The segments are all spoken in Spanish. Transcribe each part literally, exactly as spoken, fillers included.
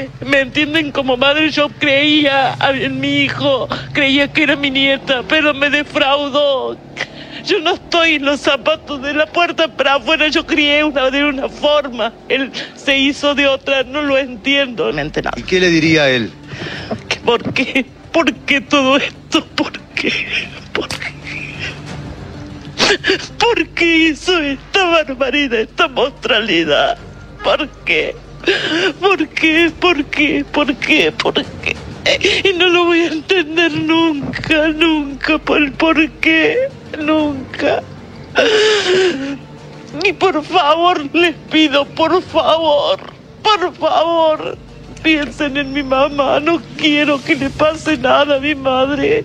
¿Me entienden? Como madre yo creía en mi hijo, creía que era mi nieta, pero me defraudó. Yo no estoy en los zapatos de la puerta para afuera, yo crié una, de una forma, él se hizo de otra, no lo entiendo. ¿Y qué le diría a él? ¿Por qué? ¿Por qué todo esto? ¿Por qué? ¿Por qué? ¿Por qué hizo esta barbaridad, esta monstrualidad? ¿Por qué? ¿Por qué? ¿Por qué? ¿Por qué? ¿Por qué? Y no lo voy a entender nunca, nunca, por, ¿por qué? Nunca. Y por favor, les pido, por favor, por favor, piensen en mi mamá, no quiero que le pase nada a mi madre.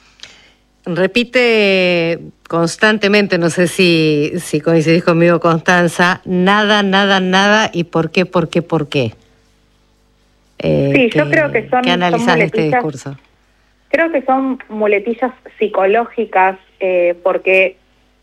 Repite constantemente, no sé si, si coincidís conmigo, Constanza, nada, nada, nada, y por qué, por qué, por qué. Eh, sí, que, yo creo que son, ¿qué analizás son de este discurso? Creo que son muletillas psicológicas, eh, porque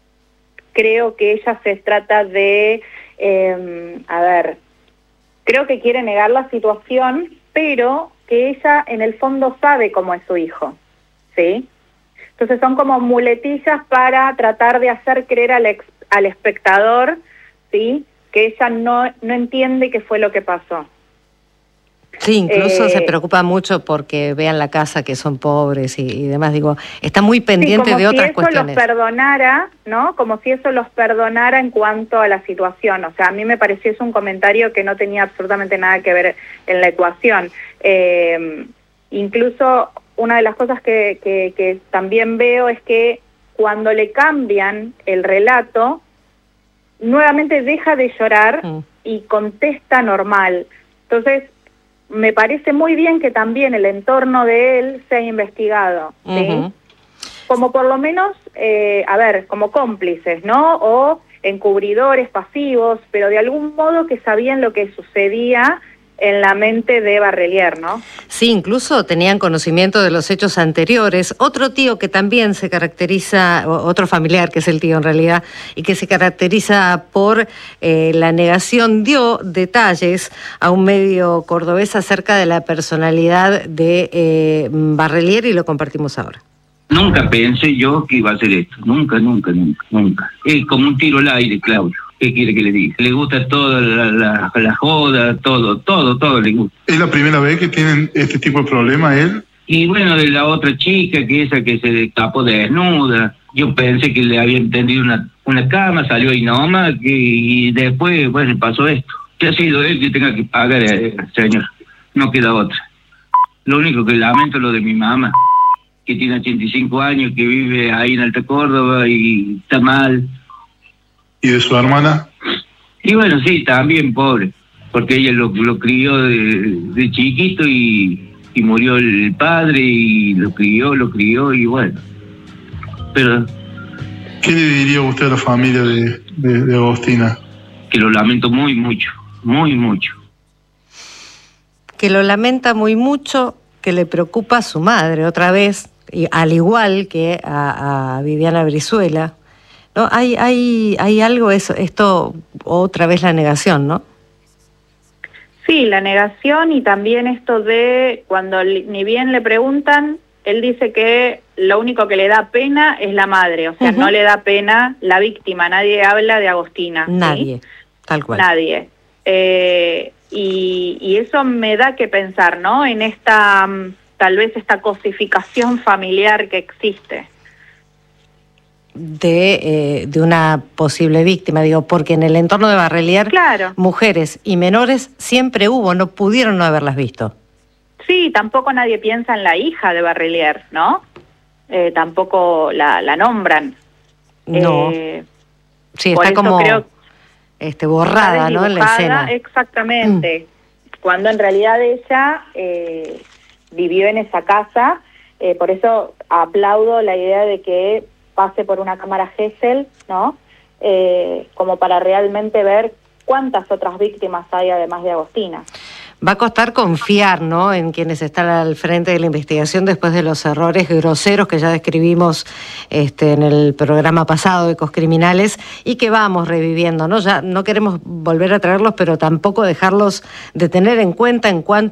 creo que ella se trata de, eh, a ver, creo que quiere negar la situación, pero que ella en el fondo sabe cómo es su hijo, ¿sí? Entonces son como muletillas para tratar de hacer creer al, ex, al espectador, ¿sí?, que ella no, no entiende qué fue lo que pasó. Sí, incluso eh, se preocupa mucho porque vean la casa, que son pobres y, y demás. Digo, está muy pendiente sí, de otras si cuestiones. Como si eso los perdonara, ¿no? Como si eso los perdonara en cuanto a la situación. O sea, a mí me pareció eso un comentario que no tenía absolutamente nada que ver en la ecuación. Eh, incluso una de las cosas que, que, que también veo es que cuando le cambian el relato, nuevamente deja de llorar mm. y contesta normal. Entonces, me parece muy bien que también el entorno de él sea investigado, ¿sí? Uh-huh. Como por lo menos, eh, a ver, como cómplices, ¿no? O encubridores pasivos, pero de algún modo que sabían lo que sucedía en la mente de Barrelier, ¿no? Sí, incluso tenían conocimiento de los hechos anteriores. Otro tío que también se caracteriza, otro familiar que es el tío en realidad, y que se caracteriza por eh, la negación, dio detalles a un medio cordobés acerca de la personalidad de eh, Barrelier, y lo compartimos ahora. Nunca pensé yo que iba a hacer esto, nunca, nunca, nunca, nunca. Es como un tiro al aire, Claudio. ¿Qué quiere que le diga? Le gusta toda la, la, la joda, todo, todo, todo le gusta. ¿Es la primera vez que tienen este tipo de problema él? Y bueno, de la otra chica, que esa que se tapó desnuda, yo pensé que le habían tendido una, una cama, salió ahí nomás, que, y después, bueno, pasó esto. ¿Qué ha sido él que tenga que pagar, eh, señor? No queda otra. Lo único que lamento es lo de mi mamá, que tiene ochenta y cinco años, que vive ahí en Alta Córdoba y está mal. ¿Y de su hermana? Y bueno, sí, también pobre, porque ella lo, lo crió de, de chiquito y, y murió el padre y lo crió, lo crió y bueno. Pero... ¿Qué le diría usted a la familia de, de, de Agostina? Que lo lamento muy mucho, muy mucho. Que lo lamenta muy mucho, que le preocupa a su madre otra vez, y al igual que a, a Viviana Brizuela. No, hay, hay, hay algo, eso, esto, otra vez la negación, ¿no? Sí, la negación, y también esto de cuando ni bien le preguntan, él dice que lo único que le da pena es la madre, o sea, uh-huh. no le da pena la víctima, nadie habla de Agostina. Nadie, ¿sí? Tal cual. Nadie. Eh, y, y eso me da que pensar, ¿no? En esta, tal vez esta cosificación familiar que existe. De, eh, de una posible víctima, digo, porque en el entorno de Barrelier, claro, mujeres y menores siempre hubo, no pudieron no haberlas visto. Sí, tampoco nadie piensa en la hija de Barrelier, ¿no? Eh, tampoco la, la nombran. No. Eh, sí, está como creo, este, borrada, ¿no? En la escena. Exactamente. Mm. Cuando en realidad ella eh, vivió en esa casa, eh, por eso aplaudo la idea de que pase por una cámara Gesell, ¿no? Eh, como para realmente ver cuántas otras víctimas hay además de Agostina. Va a costar confiar, ¿no?, en quienes están al frente de la investigación después de los errores groseros que ya describimos este, en el programa pasado, Ecos Criminales, y que vamos reviviendo, ¿no? Ya no queremos volver a traerlos, pero tampoco dejarlos de tener en cuenta en cuanto